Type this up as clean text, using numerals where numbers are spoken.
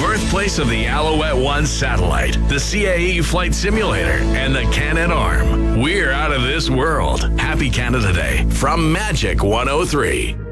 birthplace of the Alouette 1 satellite, the CAE flight simulator, and the Canadarm. We're out of this world. Happy Canada Day from Magic 103.